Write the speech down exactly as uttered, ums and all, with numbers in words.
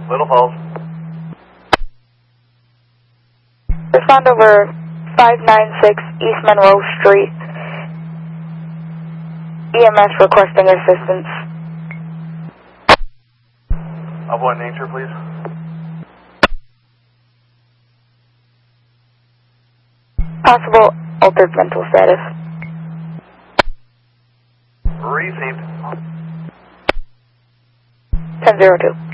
Little Falls. Respond over five nine six East Monroe Street. E M S requesting assistance. Of what nature, please? Possible altered mental status. Received. ten zero two.